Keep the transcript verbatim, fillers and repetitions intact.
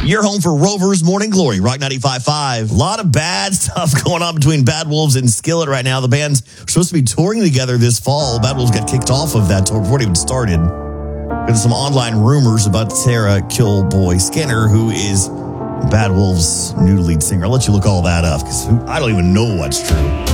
You're home for Rover's Morning Glory, Rock ninety-five point five. A lot of bad stuff going on between Bad Wolves and Skillet right now. The band's supposed to be touring together this fall. Bad Wolves got kicked off of that tour before it even started. There's some online rumors about Sarah Killboy Skinner, who is Bad Wolves' new lead singer. I'll let you look all that up because I don't even know what's true.